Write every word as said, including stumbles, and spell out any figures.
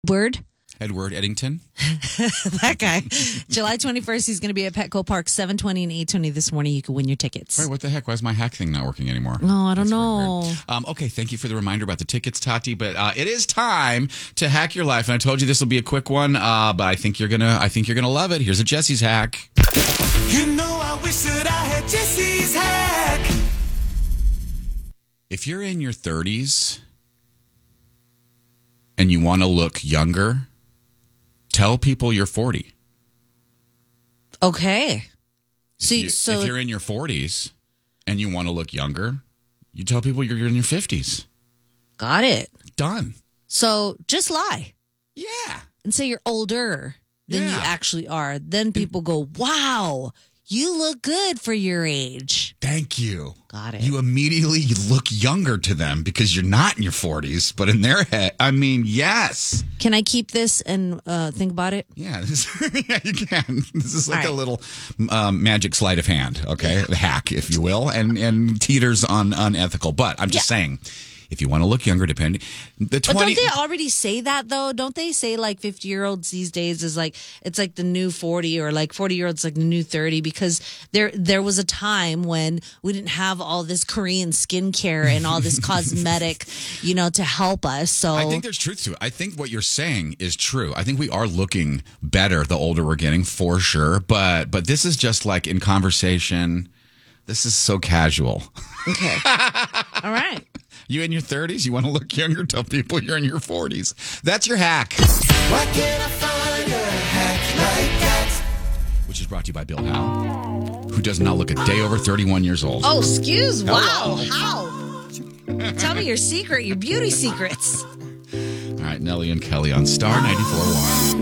Word? Edward Eddington. That guy. July twenty-first, he's going to be at Petco Park, seven twenty and eight twenty this morning. You can win your tickets. Right, what the heck? Why is my hack thing not working anymore? Oh, I don't That's know. Um, okay, thank you for the reminder about the tickets, Tati. But uh, it is time to hack your life, and I told you this will be a quick one. Uh, but I think you're gonna, I think you're gonna love it. Here's a Jesse's hack. You know, I wish that I had Jesse's hack. If you're in your thirties and you want to look younger, tell people you're forty. Okay. So, You- so if you're in your forties and you want to look younger, you tell people you're in your fifties. got it. Done. So just lie Yeah. and say you're older than you Yeah. actually are. Then people go, wow, you look good for your age. Thank you. Got it. You immediately look younger to them because you're not in your forties, but in their head, I mean, yes. Can I keep this and uh, think about it? Yeah, this, yeah, you can. This is like All a right. little um, magic sleight of hand, okay? The hack, if you will, and and teeters on unethical. But I'm just Yeah. saying, if you want to look younger, depending the But twenty. don't they already say that though? Don't they say like fifty year olds these days is like it's like the new forty or like forty year olds like the new thirty because there there was a time when we didn't have all this Korean skincare and all this cosmetic, you know, to help us. So I think there's truth to it. I think what you're saying is true. I think we are looking better the older we're getting, for sure. But but this is just like in conversation. This is so casual. okay. All right. You in your thirties, you want to look younger, tell people you're in your forties. That's your hack, Why can't I find a hack like that? which is brought to you by Bill Howe, who does not look a day over thirty-one years old. Oh, excuse. Wow. Hello. How? Tell me your secret, your beauty secrets. All right, Nelly and Kelly on Star ninety-four point one.